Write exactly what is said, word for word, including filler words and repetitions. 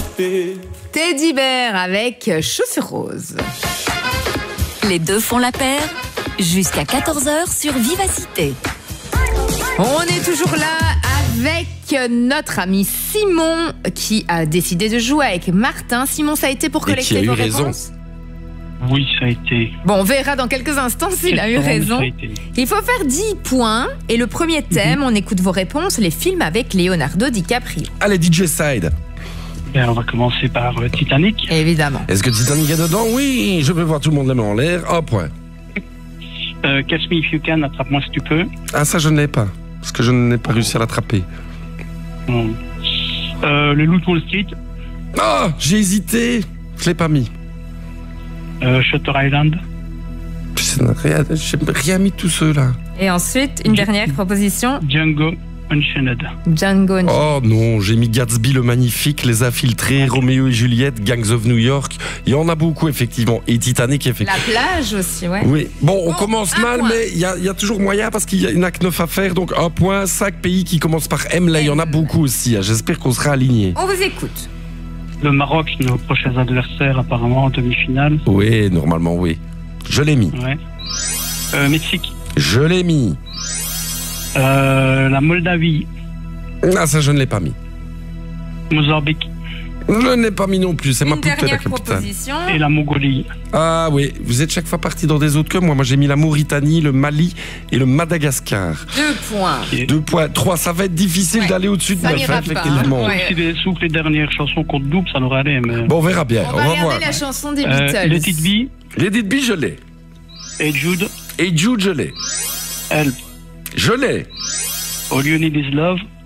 Teddy Bear avec Chaussures Roses. Les deux font la paire, jusqu'à quatorze heures sur Vivacité. On est toujours là avec notre ami Simon qui a décidé de jouer avec Martin. Simon, ça a été pour collecter Et qui a eu vos raison. réponses? Oui, ça a été. Bon, on verra dans quelques instants s'il a eu raison. Ça a été. Il faut faire dix points. Et le premier thème, on écoute vos réponses, les films avec Leonardo DiCaprio. Allez, D J Side. Ben, on va commencer par euh, Titanic. Évidemment. Est-ce que Titanic est dedans? Oui, je veux voir tout le monde la main en l'air. Un point. Euh, Catch Me If You Can, attrape-moi si tu peux. Ah, ça, je ne l'ai pas. Parce que je n'ai pas réussi à l'attraper. Bon. Euh, le Loup de Wall Street. Ah, j'ai hésité. Je l'ai pas mis. Euh, Shutter Island. Je n'ai rien, j'ai rien mis de tous ceux-là. Et ensuite, une dernière proposition, Django Unchained. Django Unchained. Oh non, j'ai mis Gatsby le Magnifique, Les Infiltrés, Roméo et Juliette, Gangs of New York. Il y en a beaucoup, effectivement. Et Titanic, effectivement. La plage aussi, ouais. Oui. Bon, on Bon, commence un mal, point. mais il y a, il y a toujours moyen parce qu'il n'y en a que neuf à faire. Donc un point, cinq pays qui commencent par M. Là, il y en a beaucoup aussi. hein. J'espère qu'on sera alignés. On vous écoute. Le Maroc, nos prochains adversaires, apparemment, en demi-finale. Oui, normalement, oui. Je l'ai mis. Ouais. Euh, Mexique. Je l'ai mis. Euh, la Moldavie. Ah, ça, je ne l'ai pas mis. Mozambique. Je ne l'ai pas mis non plus. C'est ma Une poupée, la dernière capitale. proposition. Et la Mongolie. Ah oui, vous êtes chaque fois partis dans des autres que moi. Moi, j'ai mis la Mauritanie, le Mali et le Madagascar. Deux points. Deux points, trois. Ça va être difficile Ouais, d'aller au-dessus de ça neuf, n'ira hein, pas, effectivement. hein. Ouais. Si les, sauf les dernières chansons comptent double, ça n'aurait allé. Mais... Bon, on verra bien. On On, va va regarder voir. la chanson des Euh, Beatles. Let It Be Lady B, je l'ai. et Jude. Et Jude, je l'ai. Help. Je l'ai. All You Need Is Love.